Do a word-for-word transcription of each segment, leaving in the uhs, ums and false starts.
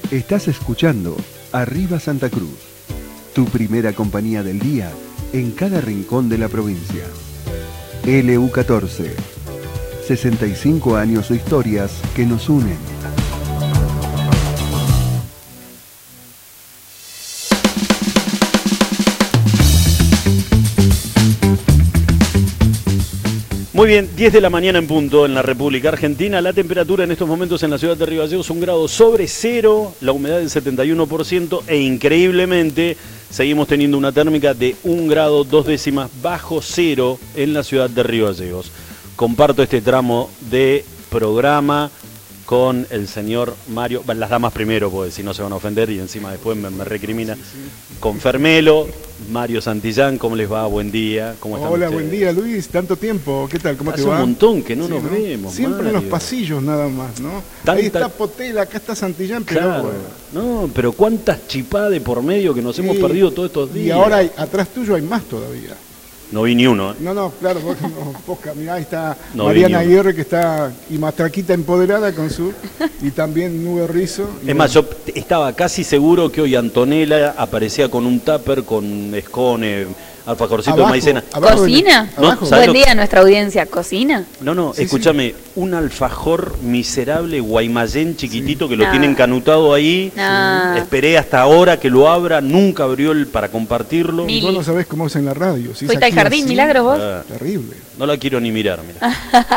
Estás escuchando Arriba Santa Cruz, tu primera compañía del día en cada rincón de la provincia. L U catorce, sesenta y cinco años o historias que nos unen. Muy bien, diez de la mañana en punto en la República Argentina. La temperatura en estos momentos en la ciudad de Río Gallegos es un grado sobre cero, la humedad del setenta y uno por ciento e increíblemente seguimos teniendo una térmica de un grado dos décimas bajo cero en la ciudad de Río Gallegos. Comparto este tramo de programa con el señor Mario, bueno, las damas primero, porque si no se van a ofender y encima después me, me recrimina, sí, sí. Con Fermelo, Mario Santillán. ¿Cómo les va? Buen día. ¿Cómo están Hola, ustedes? Buen día, Luis. Tanto tiempo. ¿Qué tal? ¿Cómo Hace te va? un montón que no sí, nos ¿no? vemos. Siempre Mario. En los pasillos nada más, ¿no? Tanta... Ahí está Potela, acá está Santillán, pero claro. bueno. No, pero cuántas chipadas de por medio que nos sí. hemos perdido todos estos días. Y ahora hay, atrás tuyo hay más todavía. No vi ni uno, ¿eh? No, no, claro, vos, no, poca, mirá, ahí está no Mariana Aguirre, que está, y Matraquita empoderada con su, y también Nube Rizo. Es bueno. más, yo estaba casi seguro que hoy Antonella aparecía con un tupper, con escone, alfajorcito Abajo, de maicena. abajo, ¿Cocina? ¿No? Buen día a nuestra audiencia. ¿Cocina? No, no, sí, escúchame, sí. Un alfajor miserable guaymallén chiquitito sí. que lo no. tienen canutado ahí. No. Esperé hasta ahora que lo abra, nunca abrió el para compartirlo. Y vos no sabés cómo es en la radio. Si ¿Fuiste al jardín, así, Milagros, vos? Ah, terrible. No la quiero ni mirar, mira.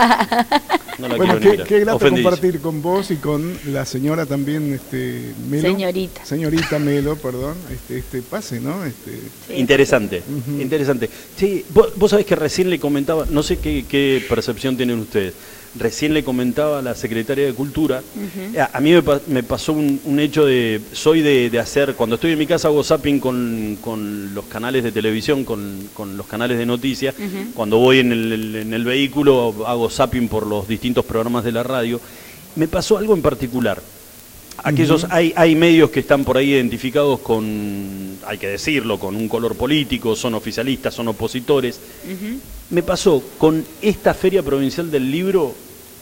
No la bueno, quiero qué, ni mirar. qué grato Ofendidizo. compartir con vos y con la señora también, este, Melo. Señorita. Señorita Melo, perdón, este, este pase, ¿no? Este... Sí, interesante, uh-huh. interesante. Sí, vos, vos sabés que recién le comentaba, no sé qué, qué percepción tienen ustedes, recién le comentaba a la Secretaría de Cultura, uh-huh. a, a mí me, me pasó un, un hecho de, soy de, de hacer, cuando estoy en mi casa hago zapping con, con los canales de televisión, con, con los canales de noticias, uh-huh. cuando voy en el, en el vehículo hago zapping por los distintos programas de la radio. Me pasó algo en particular. Aquellos, uh-huh. hay, hay medios que están por ahí identificados con, hay que decirlo, con un color político, son oficialistas, son opositores. Uh-huh. Me pasó con esta Feria Provincial del Libro,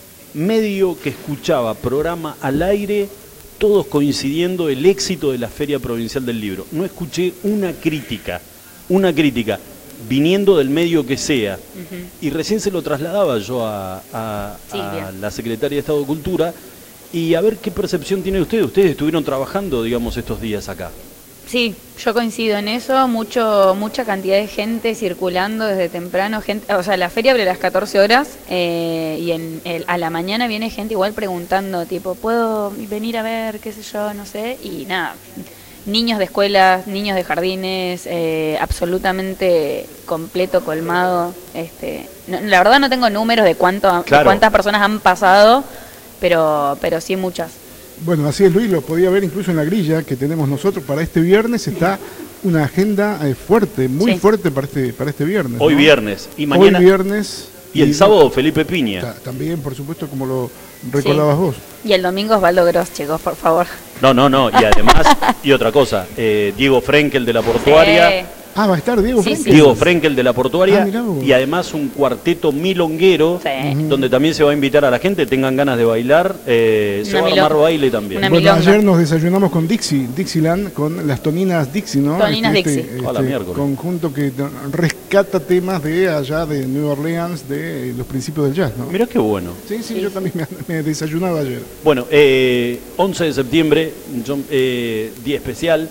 medio que escuchaba programa al aire, todos coincidiendo el éxito de la Feria Provincial del Libro. No escuché una crítica, una crítica, viniendo del medio que sea. Uh-huh. Y recién se lo trasladaba yo a, a, a la Secretaría de Estado de Cultura. Y a ver qué percepción tiene usted. Ustedes estuvieron trabajando, digamos, estos días acá. Sí, yo coincido en eso. Mucho, mucha cantidad de gente circulando desde temprano. Gente, o sea, la feria abre a las catorce horas eh, y en el, a la mañana viene gente igual preguntando, tipo, ¿puedo venir a ver, qué sé yo, no sé? Y nada, niños de escuelas, niños de jardines, eh, absolutamente completo, colmado. Este, no, la verdad no tengo números de, cuánto, claro. de cuántas personas han pasado, Pero, pero sí muchas. Bueno, así es, Luis, lo podía ver incluso en la grilla que tenemos nosotros para este viernes. Está una agenda eh, fuerte, muy sí. fuerte para este, para este viernes. Hoy ¿no? viernes. Y mañana. Hoy viernes. Y el y, sábado Felipe Piña. Ta, también, por supuesto, como lo recordabas sí. vos. Y el domingo Osvaldo Gross, chicos, por favor. No, no, no. Y además, y otra cosa, eh, Diego Frenkel de la Portuaria. Sí. Ah, va a estar Diego sí, Frenkel. Sí. Diego Frenkel de la Portuaria ah, y además un cuarteto milonguero sí. donde también se va a invitar a la gente, tengan ganas de bailar, eh, se va a armar baile también. Una bueno, milonga. Ayer nos desayunamos con Dixie, Dixieland, con las Toninas Dixie, ¿no? Toninas este, Dixie. Este, Hola, este conjunto que rescata temas de allá de Nueva Orleans, de los principios del jazz, ¿no? Mirá qué bueno. Sí, sí, sí. Yo también me, me desayunaba ayer. Bueno, eh, once de septiembre, yo, eh, día especial.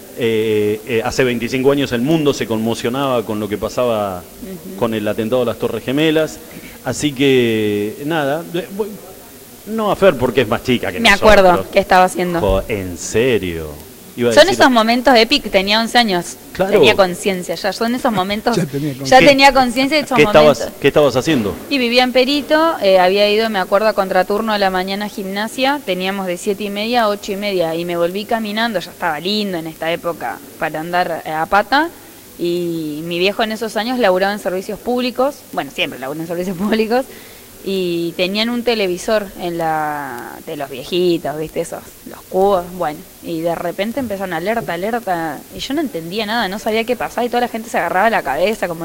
Eh, eh, hace veinticinco años el mundo se conmocionaba con lo que pasaba uh-huh. con el atentado a las Torres Gemelas, así que nada, no a Fer porque es más chica que me nosotros. Me acuerdo qué estaba haciendo. En serio. Iba a son decir... esos momentos épicos, tenía once años, claro. tenía conciencia ya, son esos momentos, ya tenía ya tenía conciencia de esos ¿Qué momentos. Estabas, ¿Qué estabas haciendo? Y vivía en Perito, eh, había ido, me acuerdo, a contraturno a la mañana a gimnasia, teníamos de siete y media a ocho y media, y me volví caminando, ya estaba lindo en esta época para andar eh, a pata, y mi viejo en esos años laburaba en servicios públicos, bueno, siempre laburó en servicios públicos, y tenían un televisor en la de los viejitos, ¿viste? Esos, los cubos, bueno, y de repente empezaron alerta, alerta, y yo no entendía nada, no sabía qué pasaba, y toda la gente se agarraba la cabeza, como